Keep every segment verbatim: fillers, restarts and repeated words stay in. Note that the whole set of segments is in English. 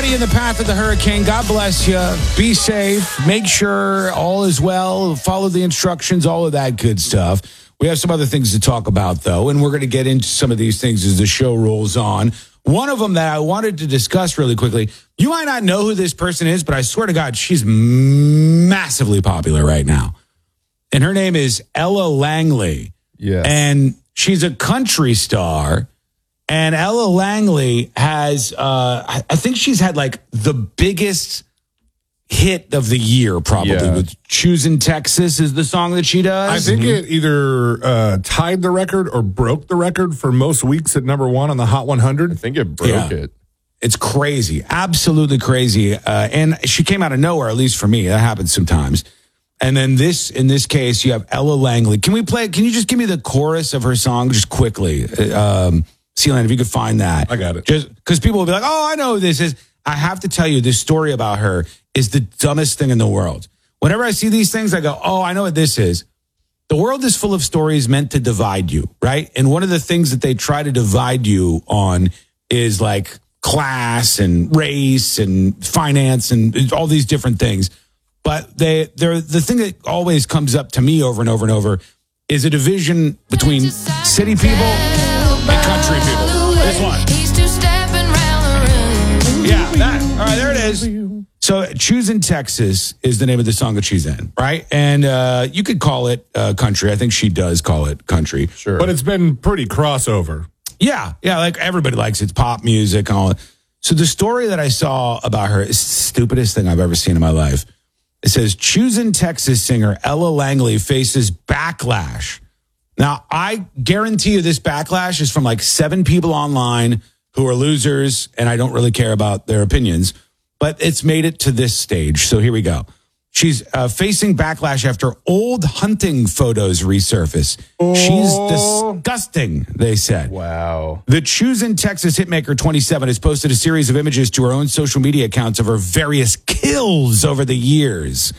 everybody in the path of the hurricane, God bless you. Be safe. Make sure all is well. Follow the instructions, all of that good stuff. We have some other things to talk about, though, and we're going to get into some of these things as the show rolls on. One of them that I wanted to discuss really quickly, you might not know who this person is, but I swear to God, she's massively popular right now. And her name is Ella Langley. Yeah. And she's a country star. And Ella Langley has, uh, I think she's had like the biggest hit of the year, probably, yeah. with Choosing Texas is the song that she does. I think mm-hmm. it either uh, tied the record or broke the record for most weeks at number one on the Hot one hundred. I think it broke yeah. it. It's crazy, absolutely crazy. Uh, and she came out of nowhere, at least for me. That happens sometimes. And then this, in this case, you have Ella Langley. Can we play, can you just give me the chorus of her song just quickly? Um, Sealand, if you could find that. I got it. Just because people will be like, oh, I know who this is. I have to tell you, this story about her is the dumbest thing in the world. Whenever I see these things, I go, oh, I know what this is. The world is full of stories meant to divide you, right? And one of the things that they try to divide you on is like class and race and finance and all these different things. But they, they're the thing that always comes up to me over and over and over is a division between city people and country people. This one. Yeah, that. All right, there it is. So Choosing Texas is the name of the song that she's in, right? And uh, you could call it uh, country. I think she does call it country. Sure. But it's been pretty crossover. Yeah, yeah, like everybody likes it. It's pop music and all that. So the story that I saw about her is the stupidest thing I've ever seen in my life. It says, Choosing Texas singer Ella Langley faces backlash. Now, I guarantee you this backlash is from like seven people online who are losers, and I don't really care about their opinions, but it's made it to this stage. So here we go. She's uh, facing backlash after old hunting photos resurface. Oh. She's disgusting, they said. Wow. The Choosing Texas hitmaker twenty-seven has posted a series of images to her own social media accounts of her various kills over the years.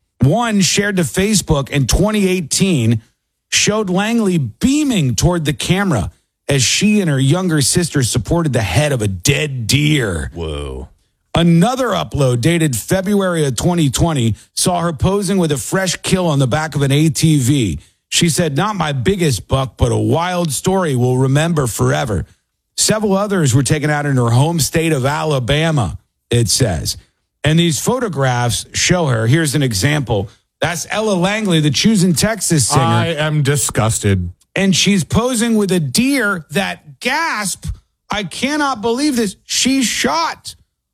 One shared to Facebook in twenty eighteen showed Langley beaming toward the camera as she and her younger sister supported the head of a dead deer. Whoa. Another upload dated February of twenty twenty saw her posing with a fresh kill on the back of an A T V. She said, not my biggest buck, but a wild story we'll remember forever. Several others were taken out in her home state of Alabama, it says. And these photographs show her. Here's an example. That's Ella Langley, the Choosing Texas singer. I am disgusted. And she's posing with a deer that, gasp, I cannot believe this, she shot.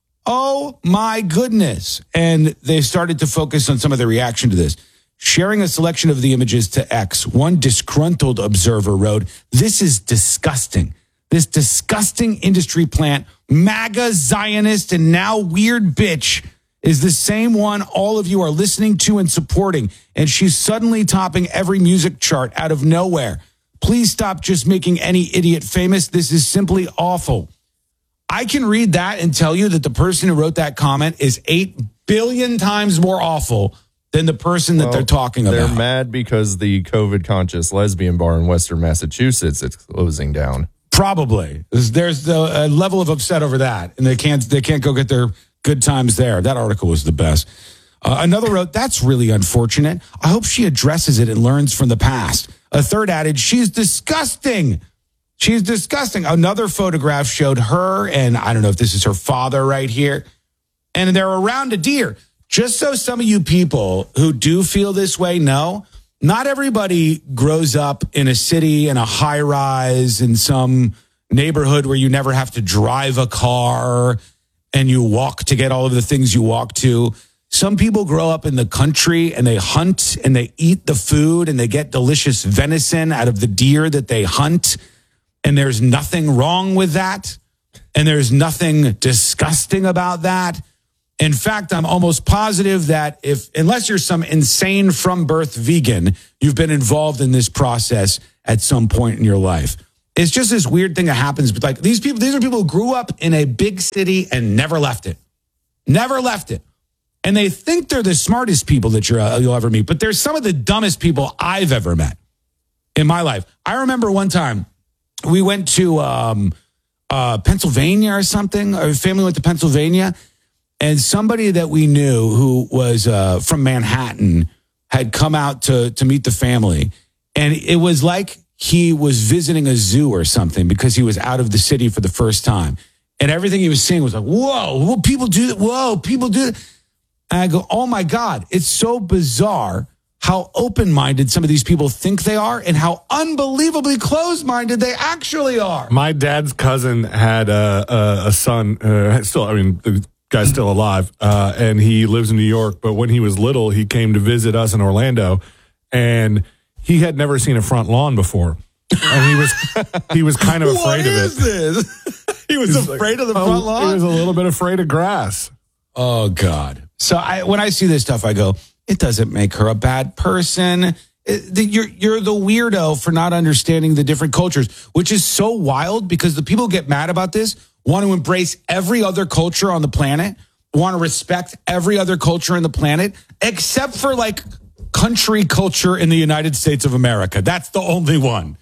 Oh, my goodness. And they started to focus on some of the reaction to this. Sharing a selection of the images to X, one disgruntled observer wrote, this is disgusting. This disgusting industry plant, MAGA Zionist and now weird bitch is the same one all of you are listening to and supporting. And she's suddenly topping every music chart out of nowhere. Please stop just making any idiot famous. This is simply awful. I can read that and tell you that the person who wrote that comment is eight billion times more awful than the person that well, they're talking they're about. They're mad because the COVID-conscious lesbian bar in Western Massachusetts is closing down. Probably. There's the, a level of upset over that, and they can't they can't go get their good times there. That article was the best. Uh, another wrote, that's really unfortunate. I hope she addresses it and learns from the past. A third added, she's disgusting. She's disgusting. Another photograph showed her, and I don't know if this is her father right here, and they're around a deer. Just so some of you people who do feel this way know, not everybody grows up in a city, in a high rise, in some neighborhood where you never have to drive a car and you walk to get all of the things you walk to. Some people grow up in the country and they hunt and they eat the food and they get delicious venison out of the deer that they hunt. And there's nothing wrong with that. And there's nothing disgusting about that. In fact, I'm almost positive that if, unless you're some insane from birth vegan, you've been involved in this process at some point in your life. It's just this weird thing that happens. But like these people, these are people who grew up in a big city and never left it. Never left it. And they think they're the smartest people that you're, uh, you'll ever meet. But they're some of the dumbest people I've ever met in my life. I remember one time we went to um, uh, Pennsylvania or something. Our family went to Pennsylvania, and somebody that we knew who was uh, from Manhattan had come out to to meet the family, and it was like he was visiting a zoo or something because he was out of the city for the first time, and everything he was seeing was like, "Whoa, whoa people do that! Whoa, people do that!" And I go, "Oh my God, it's so bizarre how open-minded some of these people think they are and how unbelievably closed-minded they actually are." My dad's cousin had a, a, a son, uh, still, I mean, the guy's still alive, uh, and he lives in New York. But when he was little, he came to visit us in Orlando, and he had never seen a front lawn before. And he was he was kind of afraid of it. What is this? He was He was afraid like, of the oh, front lawn? He was a little bit afraid of grass. Oh, God. So I, when I see this stuff, I go, it doesn't make her a bad person. It, the, you're, you're the weirdo for not understanding the different cultures, which is so wild because the people who get mad about this want to embrace every other culture on the planet, want to respect every other culture on the planet, except for like country culture in the United States of America. That's the only one.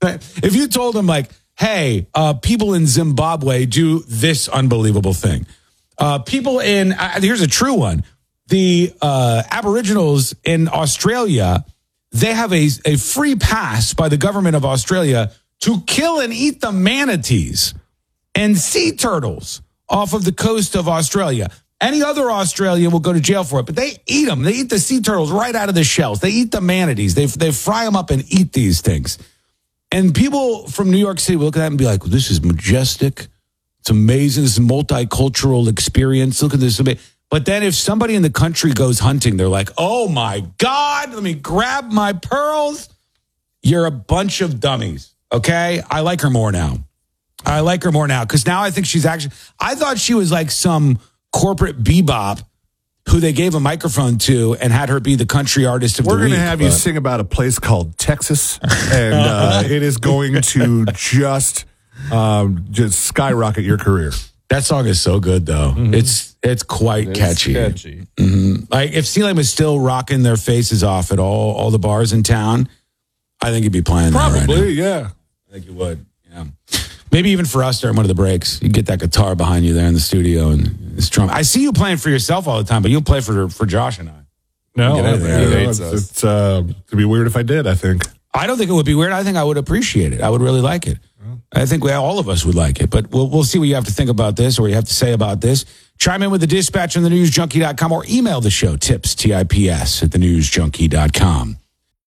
If you told them like, hey, uh, people in Zimbabwe do this unbelievable thing. Uh, people in, uh, here's a true one. The uh, Aboriginals in Australia, they have a, a free pass by the government of Australia to kill and eat the manatees and sea turtles off of the coast of Australia. Any other Australian will go to jail for it, but they eat them. They eat the sea turtles right out of the shells. They eat the manatees. They, they fry them up and eat these things. And people from New York City will look at that and be like, well, this is majestic. It's amazing. This is a multicultural experience. Look at this. But then if somebody in the country goes hunting, they're like, oh, my God, let me grab my pearls. You're a bunch of dummies, okay? I like her more now. I like her more now because now I think she's actually, I thought she was like some corporate bebop who they gave a microphone to and had her be the country artist of We're the week. We're going to have but... you sing about a place called Texas, and uh, it is going to just um, just skyrocket your career. That song is so good, though. Mm-hmm. It's it's quite it's catchy. catchy. Mm-hmm. Like if Sealand was still rocking their faces off at all all the bars in town, I think he'd be playing Probably, that right now. yeah. I think you would. Yeah. Maybe even for us during one of the breaks, you get that guitar behind you there in the studio and it's drum. I see you playing for yourself all the time, but you'll play for for Josh and I. No, Get out of there. you know, He hates it's, us. it's uh, it'd be weird if I did. I think. I don't think it would be weird. I think I would appreciate it. I would really like it. I think we, all of us would like it, but we'll we'll see what you have to think about this or what you have to say about this. Chime in with the dispatch on the news junkie dot com or email the show, tips, T I P S, at the news junkie dot com.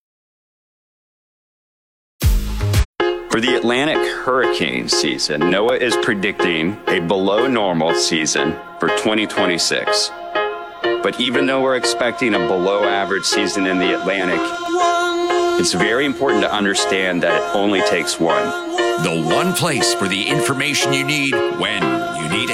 For the Atlantic hurricane season, NOAA is predicting a below normal season for twenty twenty-six. But even though we're expecting a below average season in the Atlantic, it's very important to understand that it only takes one. The one place for the information you need when you need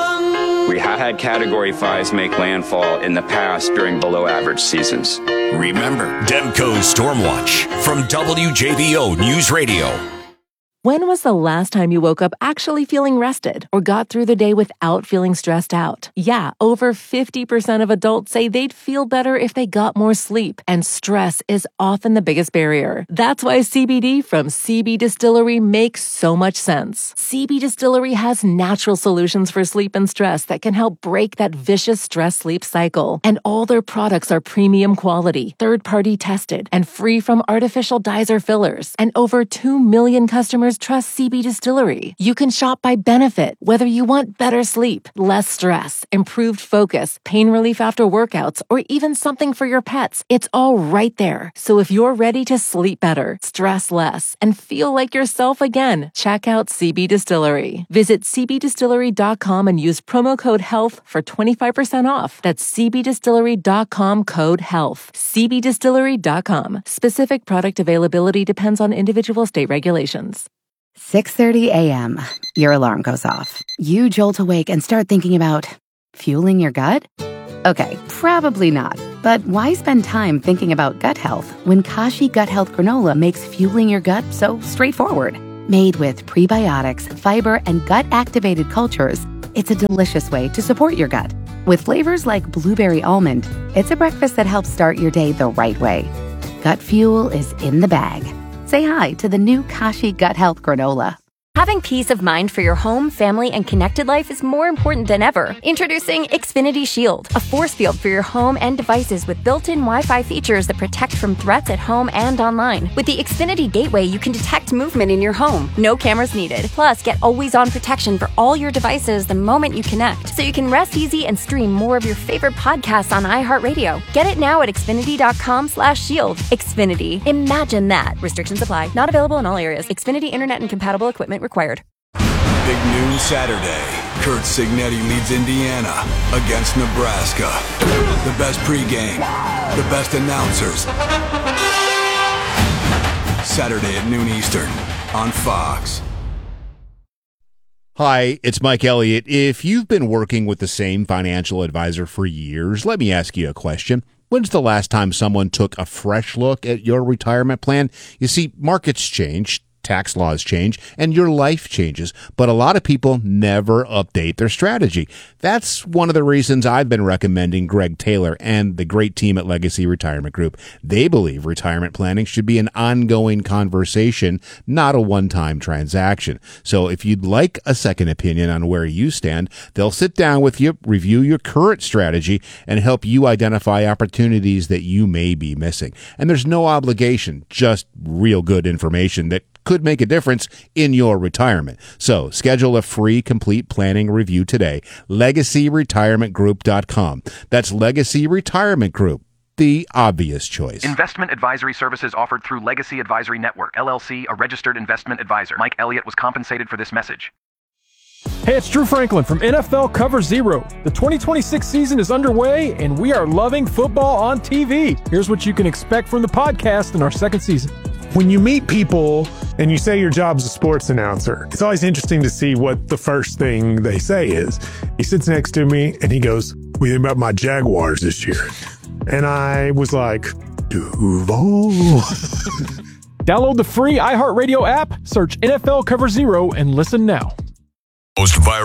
it. We have had Category fives make landfall in the past during below average seasons. Remember, Demco's Stormwatch from W J B O News Radio. When was the last time you woke up actually feeling rested or got through the day without feeling stressed out? Yeah, over fifty percent of adults say they'd feel better if they got more sleep, and stress is often the biggest barrier. That's why C B D from C B Distillery makes so much sense. C B Distillery has natural solutions for sleep and stress that can help break that vicious stress-sleep cycle. And all their products are premium quality, third-party tested, and free from artificial dyes or fillers. And over two million customers trust C B Distillery. You can shop by benefit, whether you want better sleep, less stress, improved focus, pain relief after workouts, or even something for your pets. It's all right there. So if you're ready to sleep better, stress less, and feel like yourself again, check out C B Distillery. Visit c b distillery dot com and use promo code HEALTH for twenty-five percent off. That's c b distillery dot com code HEALTH. c b distillery dot com. Specific product availability depends on individual state regulations. six thirty a.m. Your alarm goes off. You jolt awake and start thinking about fueling your gut? Okay, probably not. But why spend time thinking about gut health when Kashi Gut Health Granola makes fueling your gut so straightforward? Made with prebiotics, fiber, and gut-activated cultures, it's a delicious way to support your gut. With flavors like blueberry almond, it's a breakfast that helps start your day the right way. Gut fuel is in the bag. Say hi to the new Kashi Gut Health Granola. Having peace of mind for your home, family, and connected life is more important than ever. Introducing Xfinity Shield, a force field for your home and devices with built-in Wi-Fi features that protect from threats at home and online. With the Xfinity Gateway, you can detect movement in your home. No cameras needed. Plus, get always-on protection for all your devices the moment you connect, so you can rest easy and stream more of your favorite podcasts on iHeartRadio. Get it now at Xfinity.com slash shield. Xfinity. Imagine that. Restrictions apply. Not available in all areas. Xfinity Internet and compatible equipment required. Big noon Saturday. Kurt Signetti leads Indiana against Nebraska. The best pregame, the best announcers. Saturday at noon Eastern on Fox. Hi, it's Mike Elliott. If you've been working with the same financial advisor for years, let me ask you a question. When's the last time someone took a fresh look at your retirement plan? You see, markets change, tax laws change, and your life changes, but a lot of people never update their strategy. That's one of the reasons I've been recommending Greg Taylor and the great team at Legacy Retirement Group. They believe retirement planning should be an ongoing conversation, not a one-time transaction. So if you'd like a second opinion on where you stand, they'll sit down with you, review your current strategy, and help you identify opportunities that you may be missing. And there's no obligation, just real good information that could make a difference in your retirement. So schedule a free complete planning review today. legacy retirement group dot com. That's Legacy Retirement Group, the obvious choice. Investment advisory services offered through Legacy Advisory Network, L L C, a registered investment advisor. Mike Elliott was compensated for this message. Hey, it's Drew Franklin from N F L Cover Zero. The twenty twenty-six season is underway, and we are loving football on T V. Here's what you can expect from the podcast in our second season. When you meet people and you say your job's a sports announcer, it's always interesting to see what the first thing they say is. He sits next to me and he goes, "What do you think about my Jaguars this year?" And I was like, Duval. Download the free iHeartRadio app, search N F L Cover Zero, and listen now. Most viral